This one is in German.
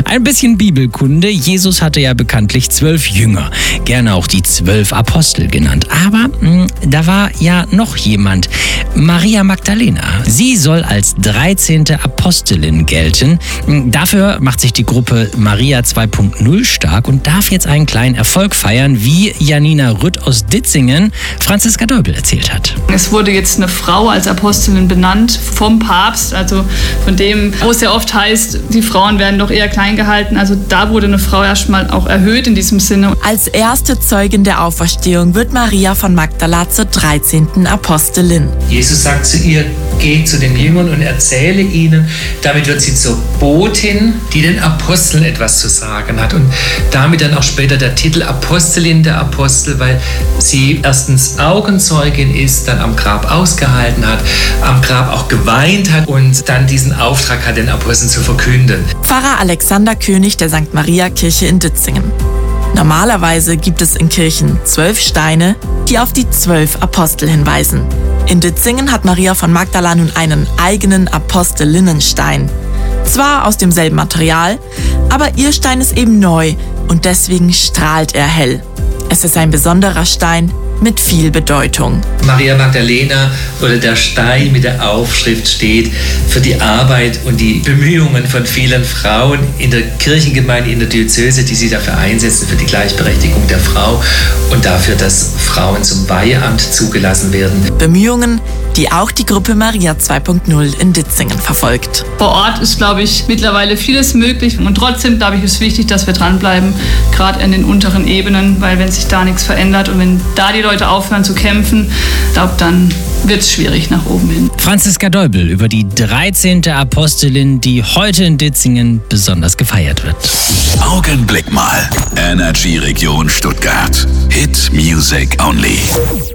Ein bisschen Bibelkunde. Jesus hatte ja bekanntlich 12 Jünger, gerne auch die 12 Apostel genannt. Aber da war ja noch jemand, Maria Magdalena. Sie soll als 13. Apostelin gelten. Dafür macht sich die Gruppe Maria 2.0 stark und darf jetzt einen kleinen Erfolg feiern, wie Janina Rütt aus Ditzingen Franziska Däubel erzählt hat. Es wurde jetzt eine Frau als Apostelin benannt vom Papst, also von dem, wo es ja oft heißt, die Frauen werden doch eher klein gehalten. Also da wurde eine Frau erstmal auch erhöht in diesem Sinne. Als erste Zeugin der Auferstehung wird Maria von Magdala zur 13. Apostelin. Jesus sagt zu ihr, geh zu den Jüngern und erzähle ihnen. Damit wird sie zur Botin, die den Aposteln etwas zu sagen hat. Und damit dann auch später der Titel Apostelin der Apostel, weil sie erstens Augenzeugin ist, dann am Grab ausgehalten hat, am Grab auch geweint hat und dann diesen Auftrag hat, den Aposteln zu verkünden. Pfarrer Alexander König der St. Maria Kirche in Ditzingen. Normalerweise gibt es in Kirchen 12 Steine, die auf die 12 Apostel hinweisen. In Ditzingen hat Maria von Magdala nun einen eigenen Apostelinnenstein. Zwar aus demselben Material, aber ihr Stein ist eben neu und deswegen strahlt er hell. Es ist ein besonderer Stein mit viel Bedeutung. Maria Magdalena oder der Stein mit der Aufschrift steht für die Arbeit und die Bemühungen von vielen Frauen in der Kirchengemeinde, in der Diözese, die sich dafür einsetzen, für die Gleichberechtigung der Frau und dafür, dass Frauen zum Weiheamt zugelassen werden. Bemühungen, die auch die Gruppe Maria 2.0 in Ditzingen verfolgt. Vor Ort ist, glaube ich, mittlerweile vieles möglich und trotzdem, glaube ich, ist wichtig, dass wir dranbleiben, gerade in den unteren Ebenen, weil wenn sich da nichts verändert und wenn da die Leute aufhören zu kämpfen, glaube dann wird es schwierig nach oben hin. Franziska Däubel über die 13. Apostelin, die heute in Ditzingen besonders gefeiert wird. Augenblick mal. Energy Region Stuttgart. Hit Music Only.